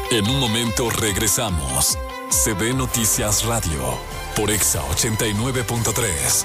En un momento regresamos. CB Noticias Radio por Exa 89.3.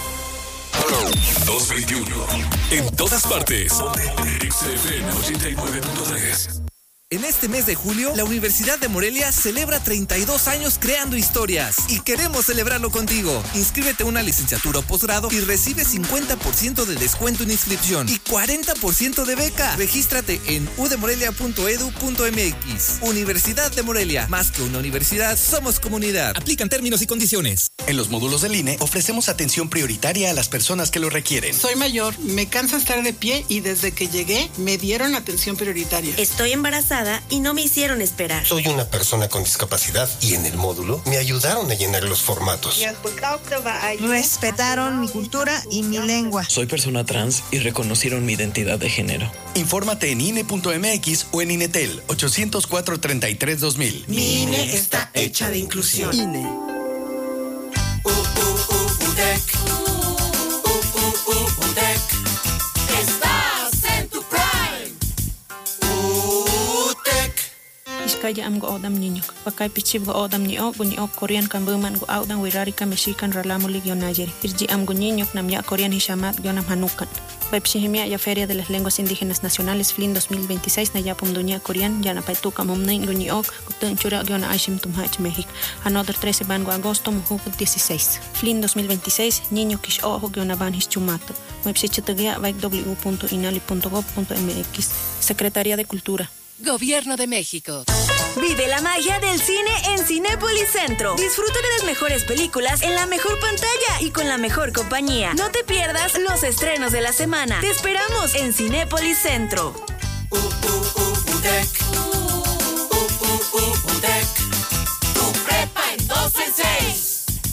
221. En todas partes. XFM 89.3. En este mes de julio, la Universidad de Morelia celebra 32 años creando historias y queremos celebrarlo contigo. Inscríbete a una licenciatura o posgrado y recibe 50% de descuento en inscripción y 40% de beca. Regístrate en udemorelia.edu.mx. Universidad de Morelia. Más que una universidad, somos comunidad. Aplican términos y condiciones. En los módulos del INE ofrecemos atención prioritaria a las personas que lo requieren. Soy mayor, me cansa estar de pie y desde que llegué me dieron atención prioritaria. Estoy embarazada y no me hicieron esperar. Soy una persona con discapacidad y en el módulo me ayudaron a llenar los formatos. Respetaron mi cultura y mi lengua. Soy persona trans y reconocieron mi identidad de género. Infórmate en INE.mx o en INETEL 804-33-2000. Mi INE está hecha de inclusión. INE. Kaya am go odam niño. Pakay pichib go odam ni ok Korean kan buman go audan wirari kan mexican ralamu ligyo Nayeri. Irji am go niño nam ya Korean hishamat gionam hanukan. Baipshihimia ya Feria de las Lenguas Indígenas Nacionales FLIN 2026 na yapum dunia Korean ya na paituka momnain go ni ok gutun chura giona aishim tumhach México. Another 13 ban go agosto mujuk 16. FLIN 2026 niño kish ojo giona ban hischumato. Baipshichitagia vaik w.inali.gov.mx. Secretaría de Cultura. Gobierno de México. Vive la magia del cine en Cinépolis Centro. Disfruta de las mejores películas en la mejor pantalla y con la mejor compañía. No te pierdas los estrenos de la semana. Te esperamos en Cinépolis Centro. Tu prepa en 2 en 6.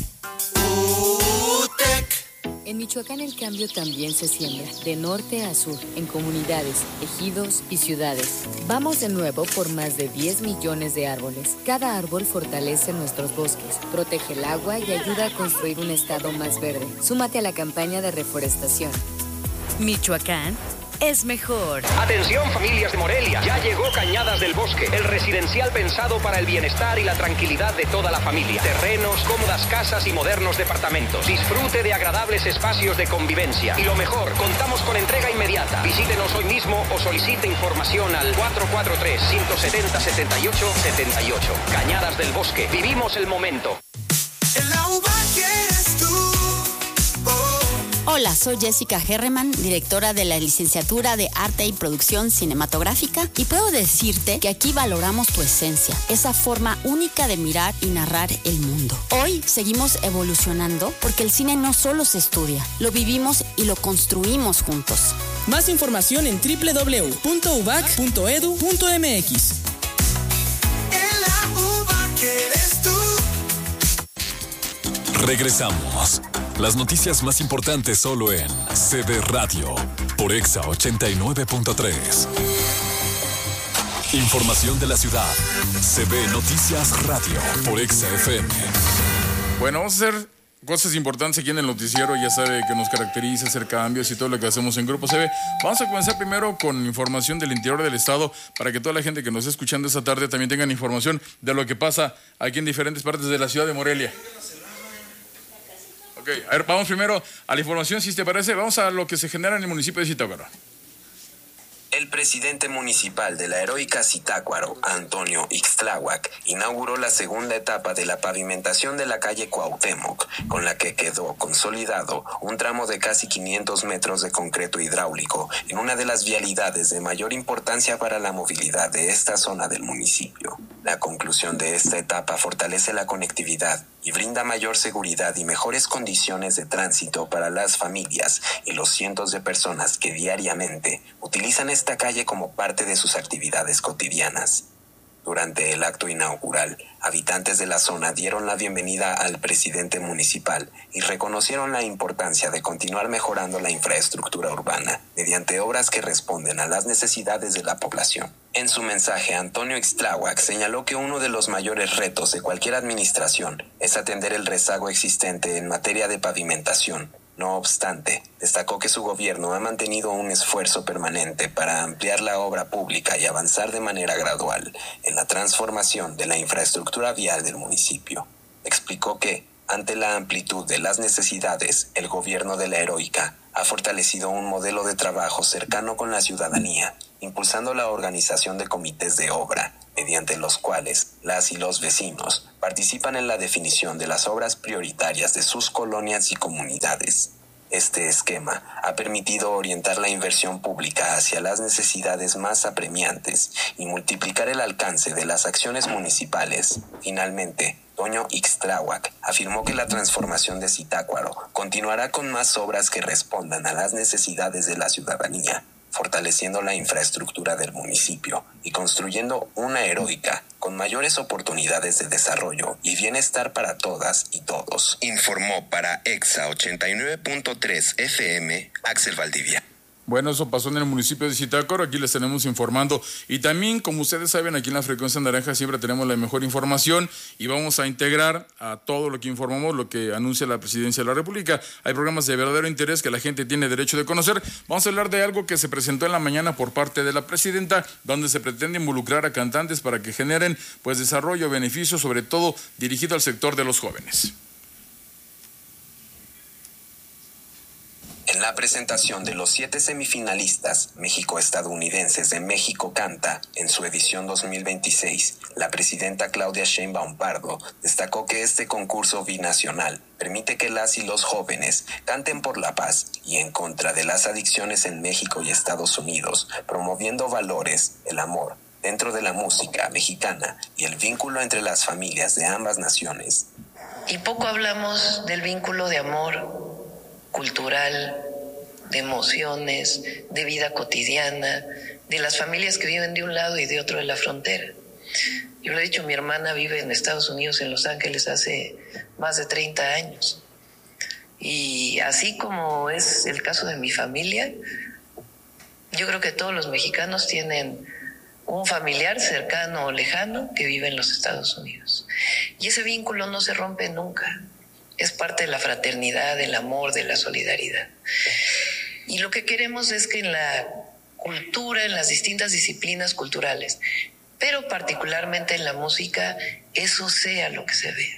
En Michoacán el cambio también se siembra, de norte a sur, en comunidades, ejidos y ciudades. Vamos de nuevo por más de 10 millones de árboles. Cada árbol fortalece nuestros bosques, protege el agua y ayuda a construir un estado más verde. Súmate a la campaña de reforestación. Michoacán es mejor. Atención familias de Morelia, ya llegó Cañadas del Bosque, el residencial pensado para el bienestar y la tranquilidad de toda la familia. Terrenos, cómodas casas y modernos departamentos. Disfrute de agradables espacios de convivencia. Y lo mejor, contamos con entrega inmediata. Visítenos hoy mismo o solicite información al 443-170-7878. Cañadas del Bosque, vivimos el momento. En la uva quieres tú. Hola, soy Jessica Herreman, directora de la licenciatura de Arte y Producción Cinematográfica, y puedo decirte que aquí valoramos tu esencia, esa forma única de mirar y narrar el mundo. Hoy seguimos evolucionando porque el cine no solo se estudia, lo vivimos y lo construimos juntos. Más información en www.ubac.edu.mx. En la uva quieres tú. Regresamos. Las noticias más importantes solo en CB Radio por Exa 89.3. Información de la ciudad. CB Noticias Radio por Exa FM. Bueno, vamos a hacer cosas importantes aquí en el noticiero. Ya sabe que nos caracteriza hacer cambios y todo lo que hacemos en Grupo CB. Vamos a comenzar primero con información del interior del estado para que toda la gente que nos está escuchando esta tarde también tengan información de lo que pasa aquí en diferentes partes de la ciudad de Morelia. Ok, a ver, vamos primero a la información, si te parece. Vamos a lo que se genera en el municipio de Zitácuaro. El presidente municipal de la heroica Zitácuaro, Antonio Ixtláhuac, inauguró la segunda etapa de la pavimentación de la calle Cuauhtémoc, con la que quedó consolidado un tramo de casi 500 metros de concreto hidráulico en una de las vialidades de mayor importancia para la movilidad de esta zona del municipio. La conclusión de esta etapa fortalece la conectividad y brinda mayor seguridad y mejores condiciones de tránsito para las familias y los cientos de personas que diariamente utilizan esta calle como parte de sus actividades cotidianas. Durante el acto inaugural, habitantes de la zona dieron la bienvenida al presidente municipal y reconocieron la importancia de continuar mejorando la infraestructura urbana mediante obras que responden a las necesidades de la población. En su mensaje, Antonio Ixtláhuac señaló que uno de los mayores retos de cualquier administración es atender el rezago existente en materia de pavimentación, No obstante, destacó que su gobierno ha mantenido un esfuerzo permanente para ampliar la obra pública y avanzar de manera gradual en la transformación de la infraestructura vial del municipio. Explicó que, ante la amplitud de las necesidades, el gobierno de la Heroica ha fortalecido un modelo de trabajo cercano con la ciudadanía, impulsando la organización de comités de obra, mediante los cuales las y los vecinos participan en la definición de las obras prioritarias de sus colonias y comunidades. Este esquema ha permitido orientar la inversión pública hacia las necesidades más apremiantes y multiplicar el alcance de las acciones municipales. Finalmente, Toño Ixtláhuac afirmó que la transformación de Zitácuaro continuará con más obras que respondan a las necesidades de la ciudadanía, fortaleciendo la infraestructura del municipio y construyendo una Heroica con mayores oportunidades de desarrollo y bienestar para todas y todos. Informó para EXA 89.3 FM Axel Valdivia. Bueno, eso pasó en el municipio de Zitácuaro, aquí les tenemos informando. Y también, como ustedes saben, aquí en la Frecuencia Naranja siempre tenemos la mejor información y vamos a integrar a todo lo que informamos, lo que anuncia la Presidencia de la República. Hay programas de verdadero interés que la gente tiene derecho de conocer. Vamos a hablar de algo que se presentó en la mañana por parte de la Presidenta, donde se pretende involucrar a cantantes para que generen pues desarrollo, beneficio, sobre todo dirigido al sector de los jóvenes. En la presentación de los 7 semifinalistas México-estadounidenses de México Canta en su edición 2026, la presidenta Claudia Sheinbaum Pardo destacó que este concurso binacional permite que las y los jóvenes canten por la paz y en contra de las adicciones en México y Estados Unidos, promoviendo valores, el amor, dentro de la música mexicana y el vínculo entre las familias de ambas naciones. Y poco hablamos del vínculo de amor cultural, de emociones, de vida cotidiana, de las familias que viven de un lado y de otro de la frontera. Yo lo he dicho, mi hermana vive en Estados Unidos, en Los Ángeles, hace más de 30 años. Y así como es el caso de mi familia, yo creo que todos los mexicanos tienen un familiar cercano o lejano que vive en los Estados Unidos. Y ese vínculo no se rompe nunca. Es parte de la fraternidad, del amor, de la solidaridad. Y lo que queremos es que en la cultura, en las distintas disciplinas culturales, pero particularmente en la música, eso sea lo que se vea.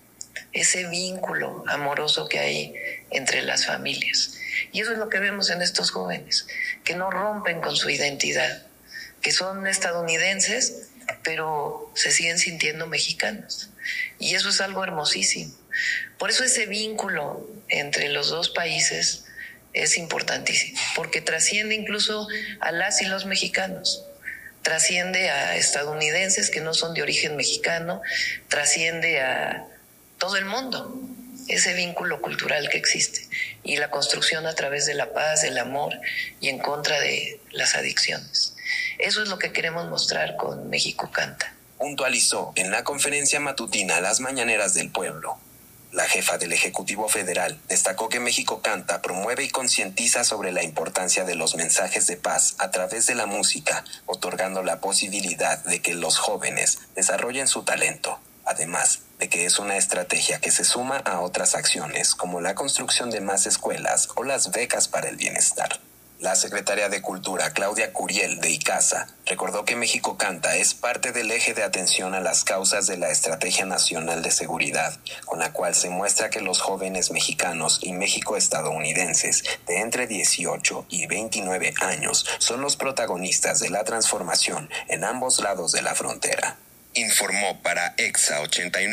Ese vínculo amoroso que hay entre las familias. Y eso es lo que vemos en estos jóvenes, que no rompen con su identidad, que son estadounidenses, pero se siguen sintiendo mexicanos. Y eso es algo hermosísimo. Por eso ese vínculo entre los dos países es importantísimo, porque trasciende incluso a las y los mexicanos, trasciende a estadounidenses que no son de origen mexicano, trasciende a todo el mundo, ese vínculo cultural que existe y la construcción a través de la paz, del amor y en contra de las adicciones. Eso es lo que queremos mostrar con México Canta. Puntualizó en la conferencia matutina Las Mañaneras del Pueblo. La jefa del Ejecutivo Federal destacó que México Canta promueve y concientiza sobre la importancia de los mensajes de paz a través de la música, otorgando la posibilidad de que los jóvenes desarrollen su talento, además de que es una estrategia que se suma a otras acciones como la construcción de más escuelas o las becas para el bienestar. La secretaria de Cultura, Claudia Curiel, de ICASA, recordó que México Canta es parte del eje de atención a las causas de la Estrategia Nacional de Seguridad, con la cual se muestra que los jóvenes mexicanos y mexico-estadounidenses de entre 18 y 29 años son los protagonistas de la transformación en ambos lados de la frontera. Informó para EXA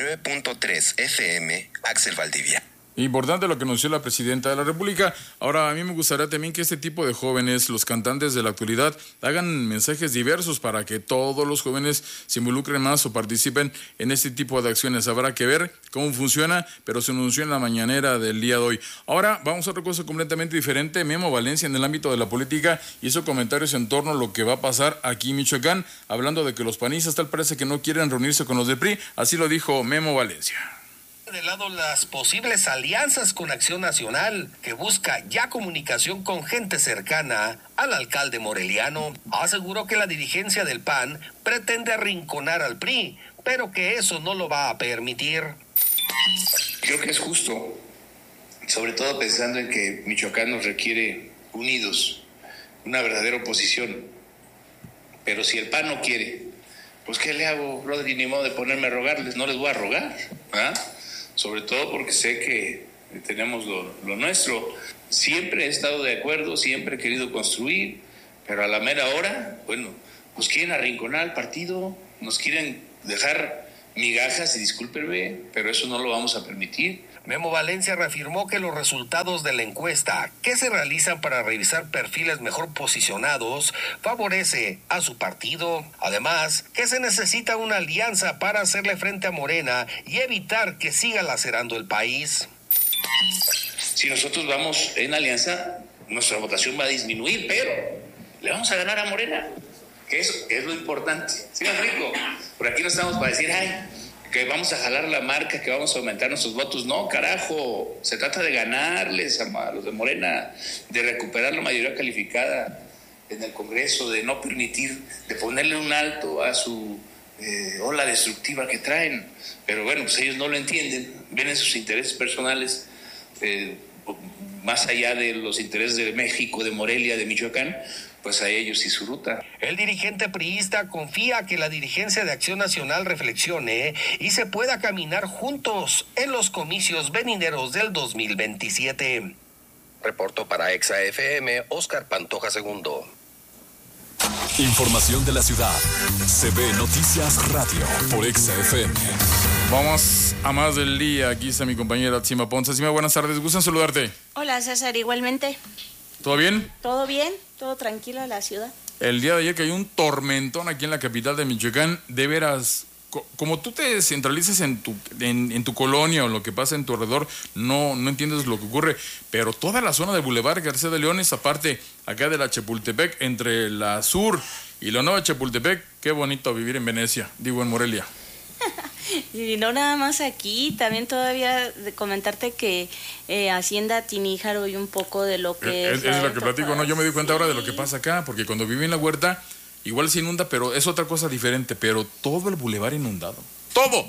89.3 FM Axel Valdivia. Importante lo que anunció la Presidenta de la República. Ahora, a mí me gustaría también que este tipo de jóvenes, los cantantes de la actualidad, hagan mensajes diversos para que todos los jóvenes se involucren más o participen en este tipo de acciones. Habrá que ver cómo funciona, pero se anunció en la mañanera del día de hoy. Ahora, vamos a otra cosa completamente diferente. Memo Valencia, en el ámbito de la política, hizo comentarios en torno a lo que va a pasar aquí en Michoacán, hablando de que los panistas tal parece que no quieren reunirse con los del PRI. Así lo dijo Memo Valencia. De lado las posibles alianzas con Acción Nacional, que busca ya comunicación con gente cercana al alcalde moreliano. Aseguró que la dirigencia del PAN pretende arrinconar al PRI, pero que eso no lo va a permitir. Creo que es justo sobre todo pensando en que Michoacán nos requiere unidos, una verdadera oposición. Pero si el PAN no quiere, pues ¿qué le hago, Rodri? Ni modo de ponerme a rogarles, no les voy a rogar, ¿verdad? Sobre todo porque sé que tenemos lo nuestro. Siempre he estado de acuerdo, siempre he querido construir, pero a la mera hora, bueno, nos quieren arrinconar al partido, nos quieren dejar migajas, y discúlpenme, pero eso no lo vamos a permitir. Memo Valencia reafirmó que los resultados de la encuesta que se realizan para revisar perfiles mejor posicionados favorece a su partido. Además, que se necesita una alianza para hacerle frente a Morena y evitar que siga lacerando el país. Si nosotros vamos en alianza, nuestra votación va a disminuir, pero le vamos a ganar a Morena, que eso es lo importante. ¿Sí me explico? Por aquí no estamos para decir, que vamos a jalar la marca, que vamos a aumentar nuestros votos. No, carajo, se trata de ganarles a los de Morena, de recuperar la mayoría calificada en el Congreso, de no permitir, de ponerle un alto a su ola destructiva que traen. Pero bueno, pues ellos no lo entienden, ven en sus intereses personales, más allá de los intereses de México, de Morelia, de Michoacán, pues a ellos y su ruta. El dirigente priista confía que la dirigencia de Acción Nacional reflexione y se pueda caminar juntos en los comicios venideros del 2027. Reportó para Exa FM, Oscar Pantoja II. Información de la ciudad. CB Noticias Radio por Exa FM. Vamos a más del día. Aquí está mi compañera Tsima Ponce. Tsima, buenas tardes. Gustan saludarte. Hola, César, igualmente. ¿Todo bien? Todo bien, todo tranquilo en la ciudad. El día de ayer cayó un tormentón aquí en la capital de Michoacán. De veras, como tú te centralizas en tu colonia o lo que pasa en tu alrededor, no entiendes lo que ocurre. Pero toda la zona de Boulevard García de León, esa parte acá de la Chapultepec, entre la sur y la nueva Chapultepec, qué bonito vivir en Venecia, digo en Morelia. Y no nada más aquí, también todavía de comentarte que Hacienda Tiníjaro y un poco de lo que es lo que platico, ¿no? Yo me di cuenta ahora de lo que pasa acá, porque cuando viví en la huerta, igual se inunda, pero es otra cosa diferente, pero todo el bulevar inundado, todo,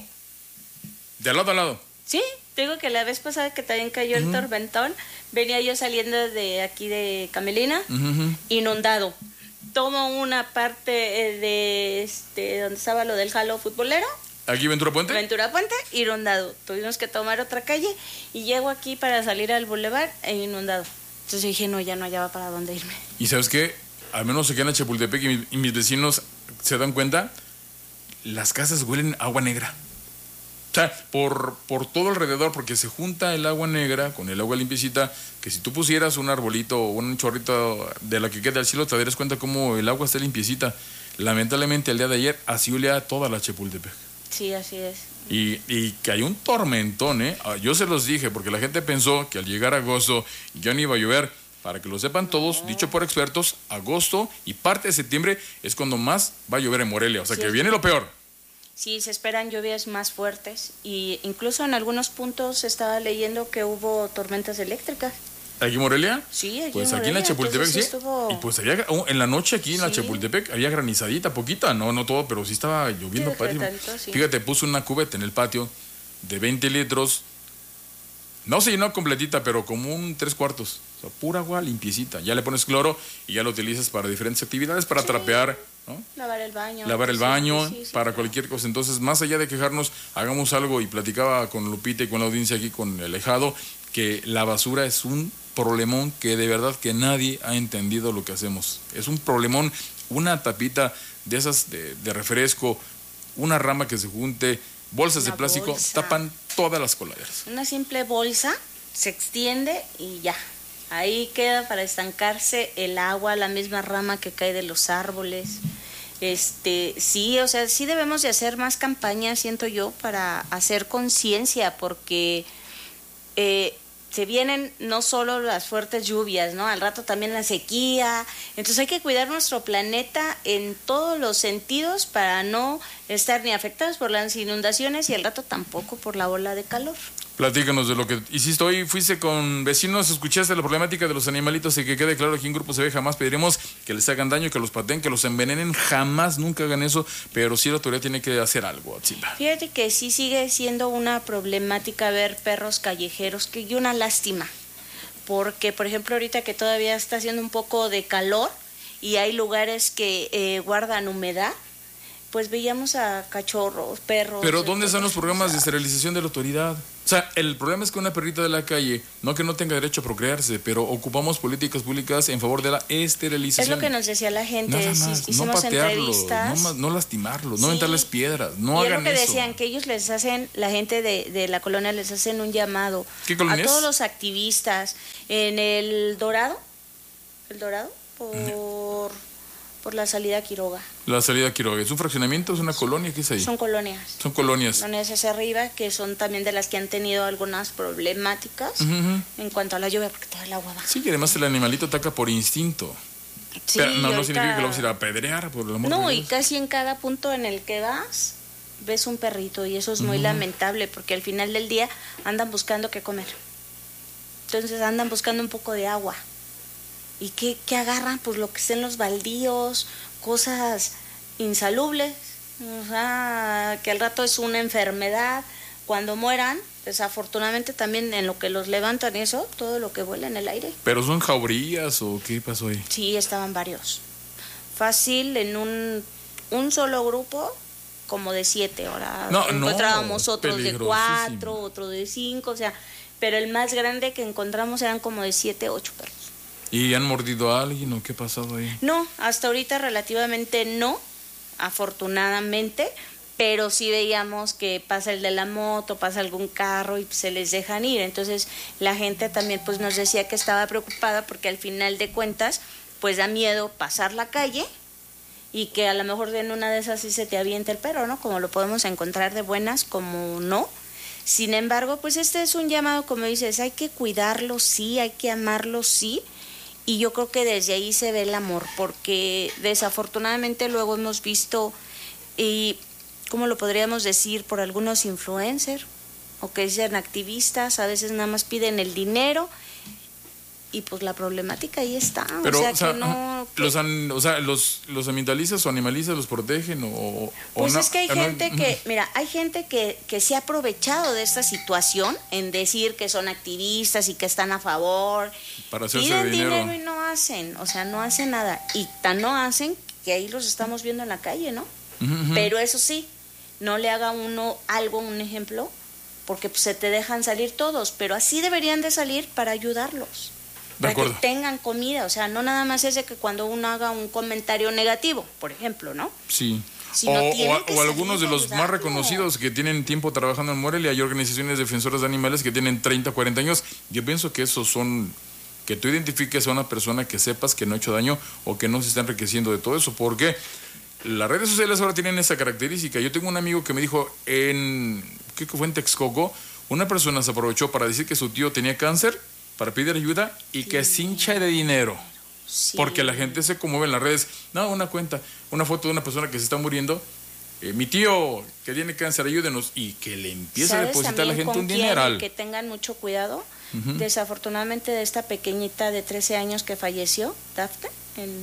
de lado a lado. Sí, te digo que la vez pasada que también cayó el tormentón, venía yo saliendo de aquí de Camelina, inundado. Tomo una parte de donde estaba lo del jalo futbolero. ¿Aquí Ventura Puente? Ventura Puente, inundado. Tuvimos que tomar otra calle y llego aquí para salir al bulevar e inundado. Entonces dije, no, ya no hallaba para dónde irme. ¿Y sabes qué? Al menos aquí en Chapultepec y mis vecinos se dan cuenta, las casas huelen a agua negra. O sea, por todo alrededor, porque se junta el agua negra con el agua limpiecita, que si tú pusieras un arbolito o un chorrito de la que queda al cielo, te darías cuenta cómo el agua está limpiecita. Lamentablemente, el día de ayer, así olía toda la Chapultepec. Sí, así es. Y que hay un tormentón, ¿eh? Yo se los dije, porque la gente pensó que al llegar agosto ya no iba a llover. Para que lo sepan todos, dicho por expertos, agosto y parte de septiembre es cuando más va a llover en Morelia. O sea, sí, que viene lo peor. Sí, se esperan lluvias más fuertes. Y incluso en algunos puntos estaba leyendo que hubo tormentas eléctricas. ¿Aquí en Morelia? Sí, aquí pues en Morelia. Aquí en la Chapultepec, sí. Estuvo... Y pues había, en la noche aquí en la Chapultepec había granizadita, poquita, no todo, pero sí estaba lloviendo padrísimo. Sí. Fíjate, puse una cubeta en el patio de 20 litros. No se llenó completita, pero como un 3/4. O sea, pura agua limpiecita. Ya le pones cloro y ya lo utilizas para diferentes actividades, para trapear, ¿no? Lavar el baño. Lavar el baño, para cualquier cosa. Entonces, más allá de quejarnos, hagamos algo. Y platicaba con Lupita y con la audiencia aquí, con el Alejado, que la basura es un problemón que de verdad que nadie ha entendido lo que hacemos. Es un problemón, una tapita de esas de refresco, una rama que se junte, bolsas de plástico, tapan todas las coladeras. Una simple bolsa se extiende y ya. Ahí queda para estancarse el agua, la misma rama que cae de los árboles. Sí, o sea, sí debemos de hacer más campañas, siento yo, para hacer conciencia, porque se vienen no solo las fuertes lluvias, ¿no? Al rato también la sequía. Entonces hay que cuidar nuestro planeta en todos los sentidos para no estar ni afectados por las inundaciones y al rato tampoco por la ola de calor. Platícanos de lo que hiciste hoy. Fuiste con vecinos, escuchaste la problemática de los animalitos y que quede claro aquí en Grupo CB jamás pediremos que les hagan daño, que los pateen, que los envenenen, jamás, nunca hagan eso, pero sí la autoridad tiene que hacer algo, Atzila. Fíjate que sí sigue siendo una problemática ver perros callejeros, y una lástima, porque por ejemplo ahorita que todavía está haciendo un poco de calor y hay lugares que guardan humedad, pues veíamos a cachorros, perros. Pero ¿dónde están los programas de esterilización de la autoridad? O sea, el problema es que una perrita de la calle, no que no tenga derecho a procrearse, pero ocupamos políticas públicas en favor de la esterilización. Es lo que nos decía la gente. Nada más, hicimos no patearlo, entrevistas. no lastimarlo, no Sí. aventarles piedras, no y hagan es lo que eso. decían, que ellos les hacen, la gente de la colonia les hacen un llamado. ¿Qué colonia a todos es? los activistas. En el Dorado, por la salida a Quiroga. La salida a Quiroga, ¿es un fraccionamiento? ¿Es una colonia? ¿Qué es ahí? Son colonias. Son colonias. Colonias hacia arriba, que son también de las que han tenido algunas problemáticas en cuanto a la lluvia, porque todo el agua va. Sí, y además el animalito ataca por instinto. Sí, Pero no ahorita- significa que lo vamos a ir a apedrear, por el amor No, de y Dios. casi en cada punto en el que vas, ves un perrito, y eso es muy lamentable, porque al final del día andan buscando qué comer. Entonces andan buscando un poco de agua. ¿Y qué agarran? Pues lo que esté en los baldíos, cosas insalubres, o sea, que al rato es una enfermedad. Cuando mueran, desafortunadamente también en lo que los levantan eso, todo lo que vuela en el aire. ¿Pero son jaurías o qué pasó ahí? Sí, estaban varios. Fácil, en un solo grupo, como de 7 horas. No, encontrábamos otros de peligrosísimo. 4, otro de 5, o sea, pero el más grande que encontramos eran como de 7, 8 perros. ¿Y han mordido a alguien o qué ha pasado ahí? No, hasta ahorita relativamente no, afortunadamente, pero sí veíamos que pasa el de la moto, pasa algún carro y se les dejan ir. Entonces la gente también pues nos decía que estaba preocupada porque al final de cuentas pues da miedo pasar la calle y que a lo mejor en una de esas sí se te avienta el perro, ¿no? Como lo podemos encontrar de buenas, como no. Sin embargo, pues este es un llamado, como dices, hay que cuidarlo, sí, hay que amarlo, sí. Y yo creo que desde ahí se ve el amor, porque desafortunadamente luego hemos visto, y ¿cómo lo podríamos decir? Por algunos influencers, o que dicen activistas, a veces nada más piden el dinero, y pues la problemática ahí está. Pero, que no... los ambientalistas o animalistas los protegen o Pues no, es que hay gente que, mira, hay gente que se ha aprovechado de esta situación en decir que son activistas y que están a favor. para hacerse Piden dinero. y no hacen, o sea, no hacen nada. Y tan no hacen que ahí los estamos viendo en la calle, ¿no? Pero eso sí, no le haga uno algo, un ejemplo, porque pues, se te dejan salir todos, pero así deberían de salir para ayudarlos. Para que tengan comida, o sea, no nada más es de que cuando uno haga un comentario negativo, por ejemplo, ¿no? Sí. Sino tienen que O algunos de los ayudarlo. más reconocidos que tienen tiempo trabajando en Morelia. Hay organizaciones defensoras de animales que tienen 30, 40 años. Yo pienso que esos son, que tú identifiques a una persona que sepas que no ha hecho daño o que no se está enriqueciendo de todo eso, porque las redes sociales ahora tienen esa característica. Yo tengo un amigo que me dijo creo que fue en Texcoco, una persona se aprovechó para decir que su tío tenía cáncer, para pedir ayuda y que se hincha de dinero. Sí. Porque la gente se conmueve en las redes. No, una foto de una persona que se está muriendo. Mi tío que tiene cáncer, ayúdenos. Y que le empieza a depositar a la gente un dineral. Que tengan mucho cuidado. Desafortunadamente de esta pequeñita de 13 años que falleció, Dafne.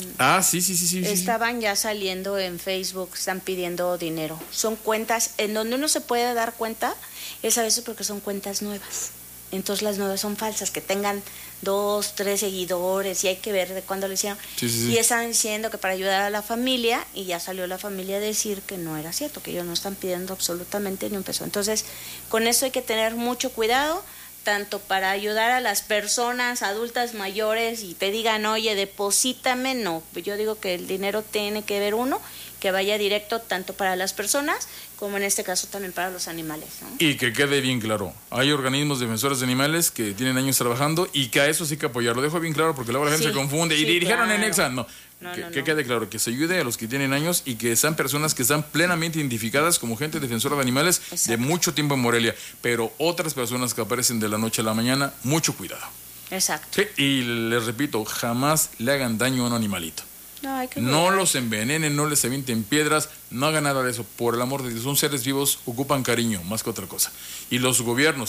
Sí. Estaban ya saliendo en Facebook, están pidiendo dinero. Son cuentas, en donde uno se puede dar cuenta, es a veces porque son cuentas nuevas. Entonces las nuevas son falsas, que tengan 2, 3 seguidores y hay que ver de cuándo lo hicieron. Sí. Y estaban diciendo que para ayudar a la familia, y ya salió la familia a decir que no era cierto, que ellos no están pidiendo absolutamente ni un peso. Entonces, con eso hay que tener mucho cuidado, tanto para ayudar a las personas adultas mayores y te digan, oye, deposítame, no. Yo digo que el dinero tiene que ver uno, que vaya directo tanto para las personas como en este caso también para los animales, ¿no? Y que quede bien claro, hay organismos defensores de animales que tienen años trabajando y que a eso sí que apoyar. Lo dejo bien claro porque luego la gente se confunde y dijeron en Exa, que quede claro, que se ayude a los que tienen años y que sean personas que están plenamente identificadas como gente defensora de animales. Exacto. De mucho tiempo en Morelia, pero otras personas que aparecen de la noche a la mañana, mucho cuidado. Exacto. Sí, y les repito, jamás le hagan daño a un animalito. No los envenenen, no les avienten piedras, no hagan nada de eso. Por el amor de Dios, son seres vivos, ocupan cariño, más que otra cosa. Y los gobiernos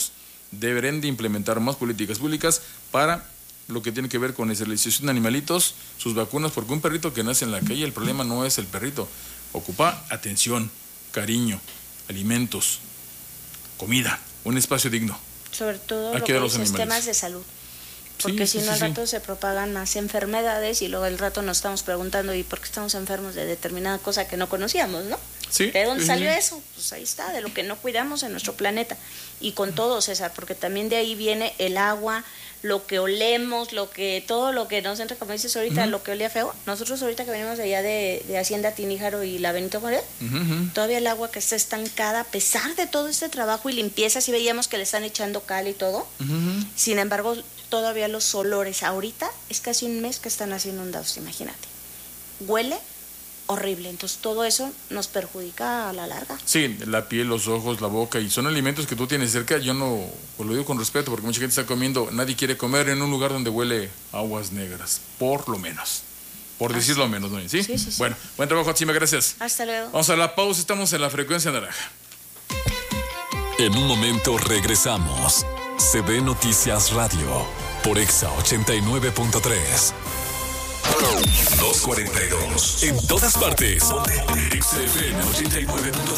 deberán de implementar más políticas públicas para lo que tiene que ver con esterilización de animalitos, sus vacunas, porque un perrito que nace en la calle, el problema no es el perrito, ocupa atención, cariño, alimentos, comida, un espacio digno. Sobre todo Hay lo que que dar los dices, animales. temas de salud. Porque si no al rato se propagan más enfermedades y luego al rato nos estamos preguntando ¿y por qué estamos enfermos de determinada cosa que no conocíamos, no? Sí. ¿De dónde salió eso? Pues ahí está, de lo que no cuidamos en nuestro planeta. Y con todo, César, porque también de ahí viene el agua, lo que olemos, todo lo que nos entra, como dices ahorita, lo que olía feo. Nosotros ahorita que venimos de allá de Hacienda Tiníjaro y la Benito Juárez, todavía el agua que está estancada, a pesar de todo este trabajo y limpieza, sí veíamos que le están echando cal y todo. Sin embargo, todavía los olores, ahorita es casi un mes que están así inundados, imagínate. Huele horrible, entonces todo eso nos perjudica a la larga. Sí, la piel, los ojos, la boca, y son alimentos que tú tienes cerca. Yo no, pues lo digo con respeto, porque mucha gente está comiendo, nadie quiere comer en un lugar donde huele aguas negras, por lo menos. Por decirlo menos, ¿no? ¿Sí? Sí. Bueno, buen trabajo, Atsima, gracias. Hasta luego. Vamos a la pausa, estamos en la frecuencia naranja. En un momento regresamos. CB Noticias Radio por Exa 89.3. 2:42. En todas partes. Exa FM 89.3.